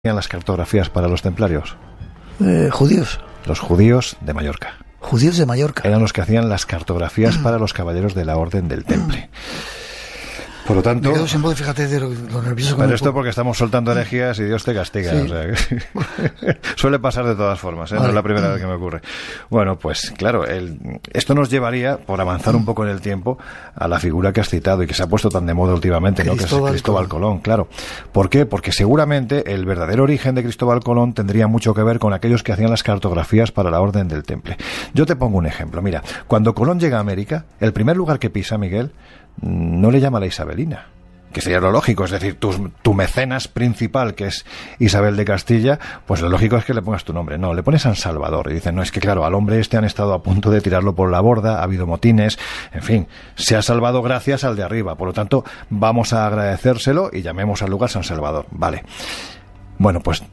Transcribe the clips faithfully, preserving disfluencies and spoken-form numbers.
las cartografías para los templarios? Eh, judíos. Los judíos de Mallorca. Judíos de Mallorca. Eran los que hacían las cartografías para los caballeros de la Orden del Temple. Por lo tanto... Me quedo sin voz, fíjate de lo, lo nervioso que Pero me esto pongo. porque estamos soltando herejías y Dios te castiga. Sí. O sea, que suele pasar de todas formas, ¿eh? Vale. No es la primera vez que me ocurre. Bueno, pues claro, el, esto nos llevaría, por avanzar un poco en el tiempo, a la figura que has citado y que se ha puesto tan de moda últimamente, ¿no? Que es Cristóbal Colón, claro. ¿Por qué? Porque seguramente el verdadero origen de Cristóbal Colón tendría mucho que ver con aquellos que hacían las cartografías para la Orden del Temple. Yo te pongo un ejemplo. Mira, cuando Colón llega a América, el primer lugar que pisa, Miguel, no le llama la Isabelina, que sería lo lógico, es decir, tu, tu mecenas principal, que es Isabel de Castilla, pues lo lógico es que le pongas tu nombre. No, le pones San Salvador. Y dicen, no, es que claro, al hombre este han estado a punto de tirarlo por la borda, ha habido motines, en fin, se ha salvado gracias al de arriba. Por lo tanto, vamos a agradecérselo y llamemos al lugar San Salvador. Vale. Bueno, pues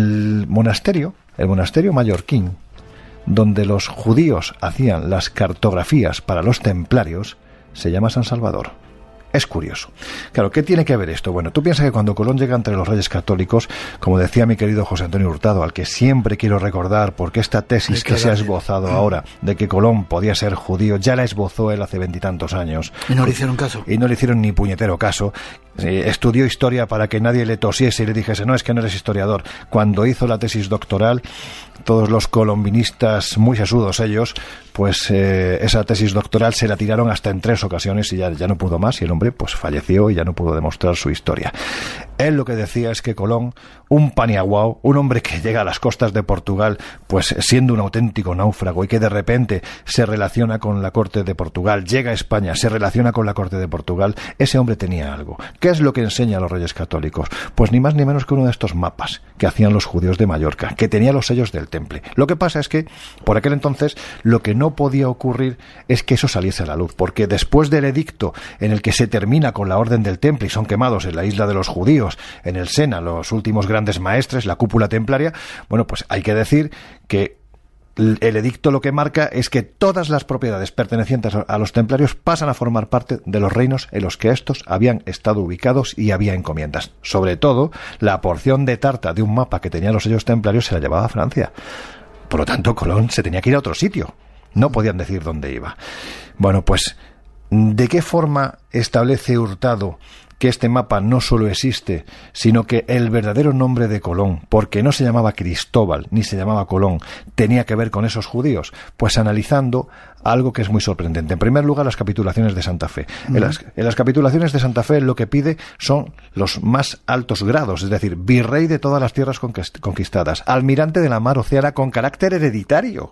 el monasterio, el monasterio mallorquín, donde los judíos hacían las cartografías para los templarios, se llama San Salvador. Es curioso. Claro, ¿qué tiene que ver esto? Bueno, tú piensas que cuando Colón llega entre los reyes católicos, como decía mi querido José Antonio Hurtado, al que siempre quiero recordar, porque esta tesis que se ha esbozado ahora de que Colón podía ser judío, ya la esbozó él hace veintitantos años. Y no le hicieron caso. Y no le hicieron ni puñetero caso. Eh, estudió historia para que nadie le tosiese y le dijese, no, es que no eres historiador. Cuando hizo la tesis doctoral, todos los colombinistas, muy sesudos ellos, pues eh, esa tesis doctoral se la tiraron hasta en tres ocasiones y ya, ya no pudo más, y el hombre pues falleció y ya no pudo demostrar su historia. Él lo que decía es que Colón, un paniaguao, un hombre que llega a las costas de Portugal pues siendo un auténtico náufrago y que de repente se relaciona con la corte de Portugal, llega a España, se relaciona con la corte de Portugal, ese hombre tenía algo. ¿Qué es lo que enseña a los reyes católicos? Pues ni más ni menos que uno de estos mapas que hacían los judíos de Mallorca, que tenía los sellos del Temple. Lo que pasa es que por aquel entonces lo que no podía ocurrir es que eso saliese a la luz, porque después del edicto en el que se termina con la Orden del Temple y son quemados en la isla de los judíos, en el Sena, los últimos grandes maestres, la cúpula templaria, bueno, pues hay que decir que el edicto lo que marca es que todas las propiedades pertenecientes a los templarios pasan a formar parte de los reinos en los que estos habían estado ubicados y había encomiendas. Sobre todo, la porción de tarta de un mapa que tenía los sellos templarios se la llevaba a Francia. Por lo tanto, Colón se tenía que ir a otro sitio. No podían decir dónde iba. Bueno, pues, ¿de qué forma establece Hurtado que este mapa no solo existe, sino que el verdadero nombre de Colón, porque no se llamaba Cristóbal ni se llamaba Colón, tenía que ver con esos judíos? Pues analizando algo que es muy sorprendente. En primer lugar, las capitulaciones de Santa Fe. Uh-huh. En las, en las capitulaciones de Santa Fe lo que pide son los más altos grados, es decir, virrey de todas las tierras conquistadas, almirante de la mar Océana con carácter hereditario.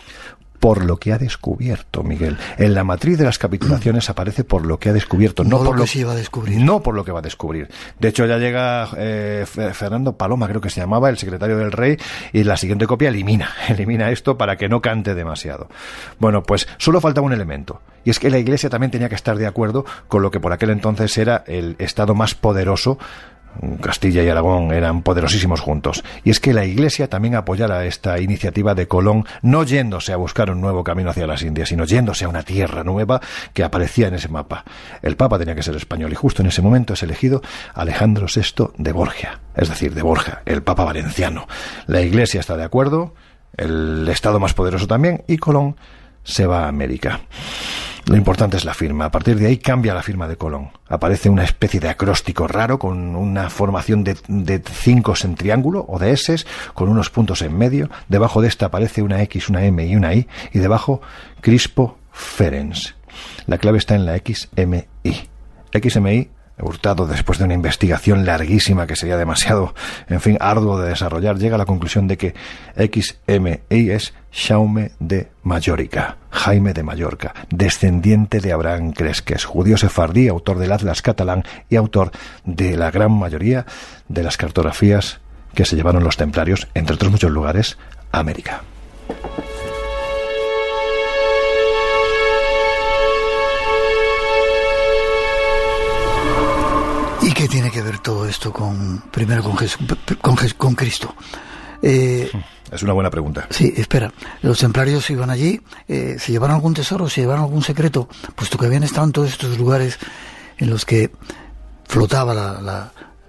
Por lo que ha descubierto, Miguel. En la matriz de las capitulaciones aparece por lo que ha descubierto, no, no por lo lo que se iba a descubrir. No por lo que va a descubrir. De hecho, ya llega eh, Fernando Paloma, creo que se llamaba, el secretario del rey, y la siguiente copia elimina, elimina esto para que no cante demasiado. Bueno, pues solo faltaba un elemento, y es que la Iglesia también tenía que estar de acuerdo con lo que por aquel entonces era el estado más poderoso. Castilla y Aragón eran poderosísimos juntos, y es que la Iglesia también apoyara esta iniciativa de Colón, no yéndose a buscar un nuevo camino hacia las Indias, sino yéndose a una tierra nueva que aparecía en ese mapa. El Papa tenía que ser español, y justo en ese momento es elegido Alejandro sexto de Borgia, es decir, de Borja, el Papa valenciano. La Iglesia está de acuerdo, el estado más poderoso también, y Colón se va a América. Lo importante es la firma. A partir de ahí cambia la firma de Colón. Aparece una especie de acróstico raro con una formación de, de cinco en triángulo o de eses con unos puntos en medio. Debajo de esta aparece una X, una M y una I, y debajo Crispo Ferens. La clave está en la X M I. X M I, Hurtado, después de una investigación larguísima que sería demasiado, en fin, arduo de desarrollar, llega a la conclusión de que X M I es Jaume de Mallorca, Jaime de Mallorca, descendiente de Abraham Cresques, judío sefardí, autor del Atlas catalán y autor de la gran mayoría de las cartografías que se llevaron los templarios, entre otros muchos lugares, a América. ¿Y qué tiene que ver todo esto con, primero con, Jesús, con, con Cristo? Eh, es una buena pregunta. Sí, espera. Los templarios iban allí, eh, ¿se llevaron algún tesoro, se llevaron algún secreto? Puesto que habían estado en todos estos lugares en los que flotaba la, la,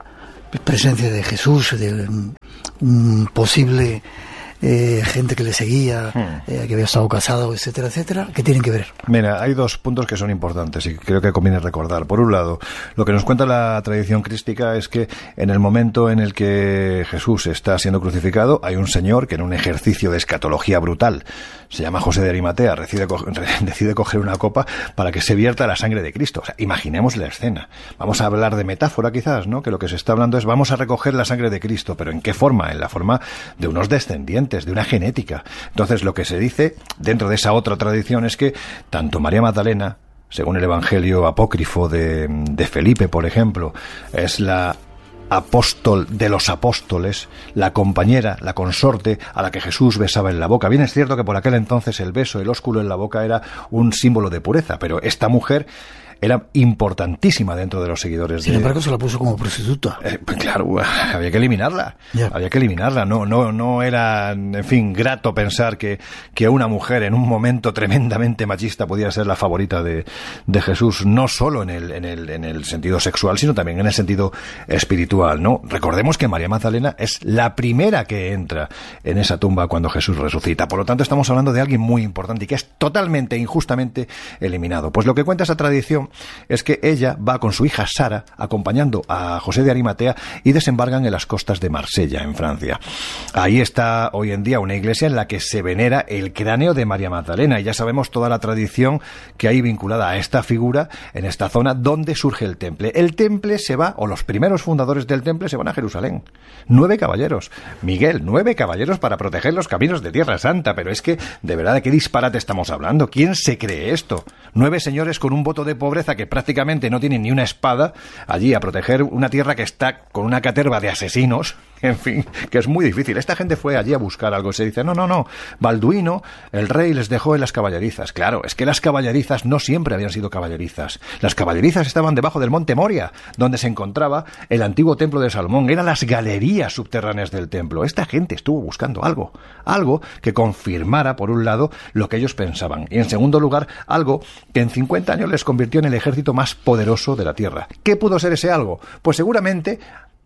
presencia de Jesús, de un, un posible eh, gente que le seguía, hmm. eh, que había estado casado, etcétera, etcétera, ¿qué tienen que ver? Mira, hay dos puntos que son importantes y creo que conviene recordar. Por un lado, lo que nos cuenta la tradición crística es que en el momento en el que Jesús está siendo crucificado, hay un señor que en un ejercicio de escatología brutal, se llama José de Arimatea, decide, co- decide coger una copa para que se vierta la sangre de Cristo. O sea, imaginemos la escena. Vamos a hablar de metáfora quizás, ¿no? Que lo que se está hablando es vamos a recoger la sangre de Cristo, pero ¿en qué forma? En la forma de unos descendientes, de una genética. Entonces, lo que se dice dentro de esa otra tradición es que tanto María Magdalena, según el Evangelio apócrifo de, de Felipe, por ejemplo, es la apóstol de los apóstoles, la compañera, la consorte a la que Jesús besaba en la boca. Bien es cierto que por aquel entonces el beso, el ósculo en la boca era un símbolo de pureza, pero esta mujer era importantísima dentro de los seguidores. Sin de... embargo, se la puso como prostituta. Eh, pues claro, había que eliminarla. Yeah. Había que eliminarla. No, no, no era, en fin, grato pensar que, que una mujer en un momento tremendamente machista podía ser la favorita de, de Jesús, no solo en el, en el, en el sentido sexual, sino también en el sentido espiritual, ¿no? Recordemos que María Magdalena es la primera que entra en esa tumba cuando Jesús resucita. Por lo tanto, estamos hablando de alguien muy importante y que es totalmente injustamente eliminado. Pues lo que cuenta esa tradición es que ella va con su hija Sara acompañando a José de Arimatea y desembarcan en las costas de Marsella, en Francia. Ahí está hoy en día una iglesia en la que se venera el cráneo de María Magdalena y ya sabemos toda la tradición que hay vinculada a esta figura en esta zona donde surge el temple. El temple se va, o los primeros fundadores del temple se van a Jerusalén. Nueve caballeros. Miguel, nueve caballeros para proteger los caminos de Tierra Santa. Pero es que, de verdad, ¿de qué disparate estamos hablando? ¿Quién se cree esto? Nueve señores con un voto de pobreza que prácticamente no tienen ni una espada allí a proteger una tierra que está con una caterva de asesinos, en fin, que es muy difícil. Esta gente fue allí a buscar algo. Se dice, no, no, no, Balduino, el rey, les dejó en las caballerizas. Claro, es que las caballerizas no siempre habían sido caballerizas. Las caballerizas estaban debajo del monte Moria, donde se encontraba el antiguo templo de Salomón. Eran las galerías subterráneas del templo. Esta gente estuvo buscando algo, algo que confirmara, por un lado, lo que ellos pensaban. Y en segundo lugar, algo que en cincuenta años les convirtió en el ejército más poderoso de la tierra. ¿Qué pudo ser ese algo? Pues seguramente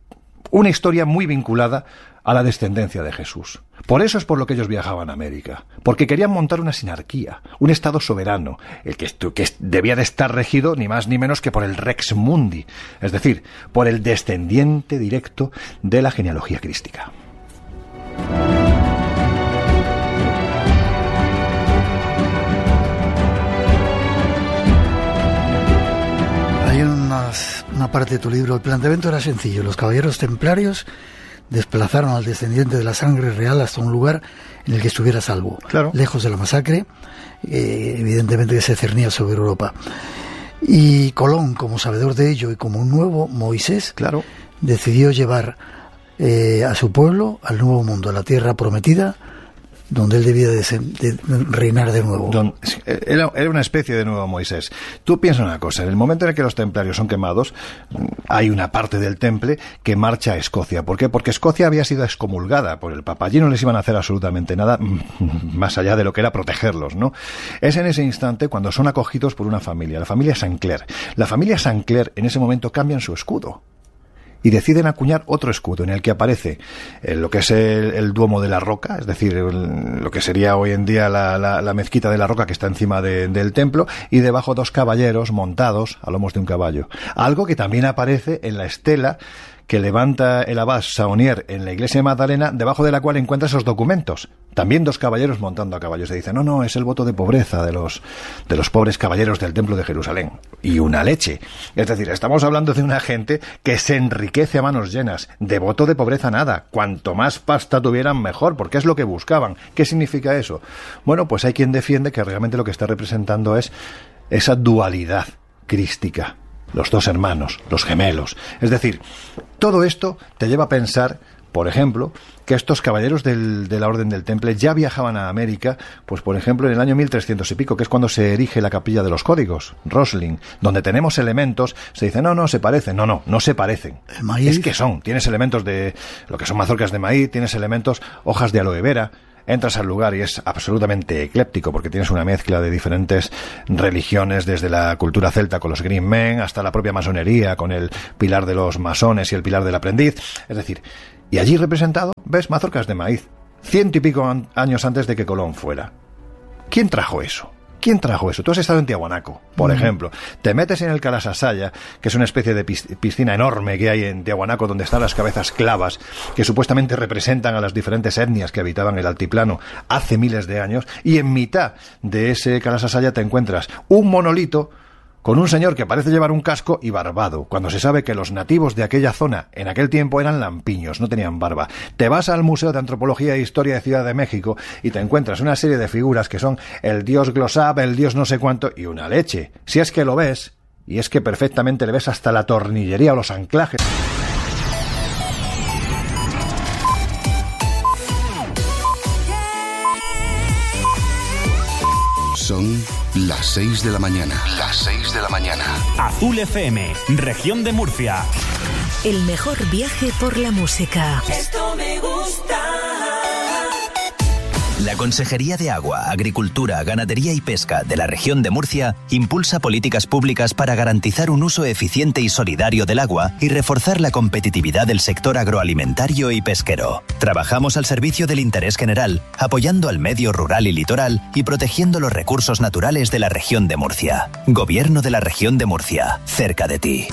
una historia muy vinculada a la descendencia de Jesús. Por eso es por lo que ellos viajaban a América, porque querían montar una sinarquía, un estado soberano, el que, que debía de estar regido ni más ni menos que por el Rex Mundi, es decir, por el descendiente directo de la genealogía crística. Hay unas, una parte de tu libro, el planteamiento era sencillo. Los caballeros templarios desplazaron al descendiente de la sangre real hasta un lugar en el que estuviera salvo, claro, lejos de la masacre, eh, evidentemente que se cernía sobre Europa. Y Colón, como sabedor de ello y como un nuevo Moisés, claro, decidió llevar eh, a su pueblo al nuevo mundo, a la tierra prometida, donde él debía de, de reinar de nuevo. Don, era, era una especie de nuevo Moisés. Tú piensa una cosa, en el momento en el que los templarios son quemados, hay una parte del temple que marcha a Escocia. ¿Por qué? Porque Escocia había sido excomulgada por el Papa. Allí no les iban a hacer absolutamente nada más allá de lo que era protegerlos, ¿no? Es en ese instante cuando son acogidos por una familia, la familia Sancler. La familia Sancler en ese momento cambian su escudo y deciden acuñar otro escudo en el que aparece eh, lo que es el, el Duomo de la Roca, es decir, el, lo que sería hoy en día la, la, la mezquita de la Roca que está encima de, del templo, y debajo dos caballeros montados a lomos de un caballo. Algo que también aparece en la estela que levanta el abad Saunier en la iglesia de Magdalena, debajo de la cual encuentra esos documentos. También dos caballeros montando a caballos. Se dice, no, no, es el voto de pobreza de los, de los pobres caballeros del templo de Jerusalén. Y una leche. Es decir, estamos hablando de una gente que se enriquece a manos llenas. De voto de pobreza nada. Cuanto más pasta tuvieran, mejor, porque es lo que buscaban. ¿Qué significa eso? Bueno, pues hay quien defiende que realmente lo que está representando es esa dualidad crística. Los dos hermanos, los gemelos. Es decir, todo esto te lleva a pensar, por ejemplo, que estos caballeros del, de la Orden del Temple ya viajaban a América, pues por ejemplo en el año mil trescientos y pico, que es cuando se erige la Capilla de los Códigos, Rosslyn, donde tenemos elementos, se dice, no, no, se parecen, no, no, no se parecen. El maíz. Es que son, tienes elementos de lo que son mazorcas de maíz, tienes elementos, hojas de aloe vera. entras al lugar y es absolutamente ecléptico porque tienes una mezcla de diferentes religiones, desde la cultura celta con los Green Men hasta la propia masonería con el pilar de los masones y el pilar del aprendiz. Es decir, y allí representado ves mazorcas de maíz, ciento y pico an- años antes de que Colón fuera. ¿Quién trajo eso? ¿Quién trajo eso? Tú has estado en Tiahuanaco, por mm. ejemplo. Te metes en el Calasasaya, que es una especie de piscina enorme que hay en Tiahuanaco, donde están las cabezas clavas, que supuestamente representan a las diferentes etnias que habitaban el altiplano hace miles de años, y en mitad de ese Calasasaya te encuentras un monolito con un señor que parece llevar un casco y barbado, cuando se sabe que los nativos de aquella zona en aquel tiempo eran lampiños, no tenían barba. Te vas al Museo de Antropología e Historia de Ciudad de México y te encuentras una serie de figuras que son el dios Glosab, el dios no sé cuánto, y una leche. Si es que lo ves, y es que perfectamente le ves hasta la tornillería o los anclajes. Son las seis de la mañana. Las seis de la mañana. Azul F M, región de Murcia. El mejor viaje por la música. Esto me gusta. La Consejería de Agua, Agricultura, Ganadería y Pesca de la región de Murcia impulsa políticas públicas para garantizar un uso eficiente y solidario del agua y reforzar la competitividad del sector agroalimentario y pesquero. Trabajamos al servicio del interés general, apoyando al medio rural y litoral y protegiendo los recursos naturales de la región de Murcia. Gobierno de la región de Murcia, cerca de ti.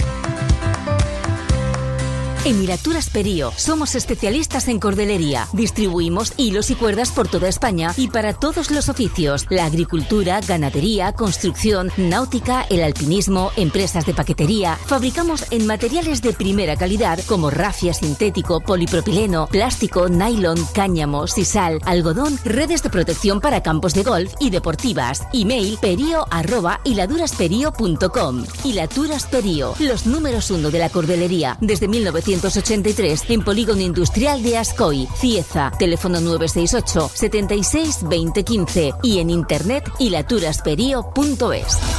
En Hilaturas Perío somos especialistas en cordelería. Distribuimos hilos y cuerdas por toda España y para todos los oficios: la agricultura, ganadería, construcción, náutica, el alpinismo, empresas de paquetería. Fabricamos en materiales de primera calidad como rafia sintético, polipropileno, plástico, nylon, cáñamo, sisal, algodón, redes de protección para campos de golf y deportivas. Email perio arroba hiladurasperio punto com. Hilaturas Perío, los números uno de la cordelería desde mil novecientos ochenta y tres en Polígono Industrial de Ascoy, Cieza. Teléfono nueve seis ocho, setenta y seis, veinte quince y en internet hilaturasperio punto es.